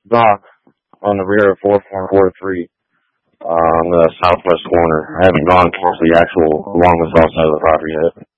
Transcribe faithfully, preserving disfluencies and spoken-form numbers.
dock on the rear of four four four three uh, on the southwest corner. I haven't gone towards the actual along the south side of the property yet.